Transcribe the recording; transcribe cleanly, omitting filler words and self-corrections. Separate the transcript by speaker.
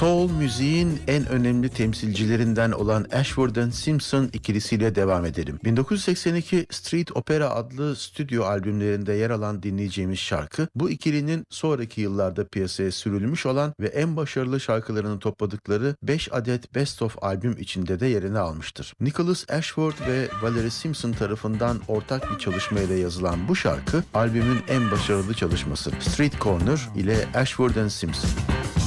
Speaker 1: Soul müziğin en önemli temsilcilerinden olan Ashford and Simpson ikilisiyle devam edelim. 1982 Street Opera adlı stüdyo albümlerinde yer alan dinleyeceğimiz şarkı, bu ikilinin sonraki yıllarda piyasaya sürülmüş olan ve en başarılı şarkılarını topladıkları 5 adet Best of albüm içinde de yerini almıştır. Nicholas Ashford ve Valerie Simpson tarafından ortak bir çalışmayla yazılan bu şarkı, albümün en başarılı çalışması. Street Corner ile Ashford and Simpson.